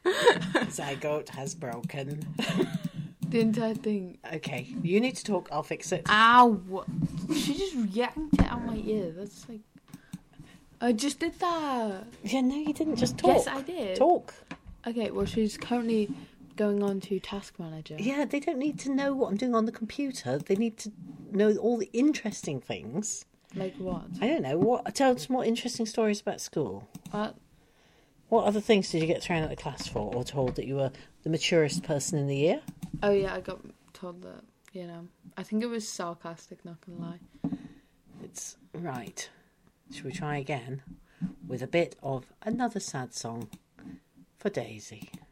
Zygote has broken. The entire thing. Okay, you need to talk. I'll fix it. Ow! She just yanked it out my ear. That's like... I just did that. Yeah, no, you didn't. Just talk. Yes, I did. Talk. Okay, well, she's currently going on to Task Manager. Yeah, they don't need to know what I'm doing on the computer. They need to know all the interesting things. Like what? I don't know. Tell us more interesting stories about school. What other things did you get thrown out of class for, or told that you were the maturest person in the year? Oh, yeah, I got told that, I think it was sarcastic, not gonna lie. It's right. Should we try again with a bit of another sad song for Daisy?